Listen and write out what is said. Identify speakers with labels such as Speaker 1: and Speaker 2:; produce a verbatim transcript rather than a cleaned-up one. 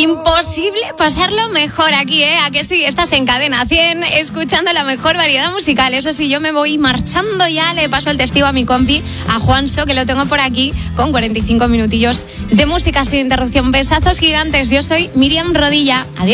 Speaker 1: Imposible pasarlo mejor aquí, ¿eh? ¿A que sí? Estás en Cadena cien, escuchando la mejor variedad musical. Eso sí, yo me voy marchando ya. Le paso el testigo a mi compi, a Juanso, que lo tengo por aquí, con cuarenta y cinco minutillos de música sin interrupción. Besazos gigantes. Yo soy Miriam Rodilla. Adiós.